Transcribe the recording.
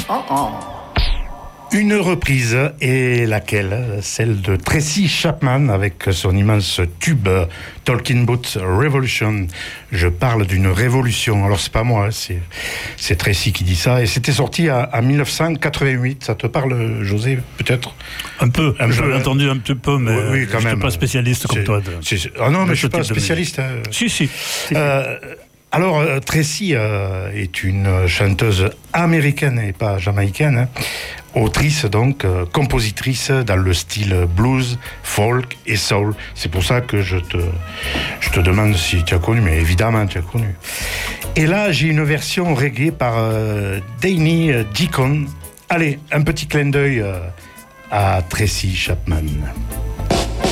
Une reprise, et laquelle? Celle de Tracy Chapman avec son immense tube Talking About Revolution. Je parle d'une révolution. Alors c'est pas moi, c'est Tracy qui dit ça. Et c'était sorti en 1988. Ça te parle, José, peut-être? Un peu. J'avais entendu un petit peu, mais oui, quand je ne même. suis pas spécialiste comme toi. Ah non, mais je suis pas spécialiste. Si. Alors, Tracy est une chanteuse américaine et pas jamaïcaine, autrice donc, compositrice dans le style blues, folk et soul. C'est pour ça que je te demande si tu as connu, mais évidemment tu as connu. Et là, j'ai une version reggae par Danny Deacon. Allez, un petit clin d'œil à Tracy Chapman.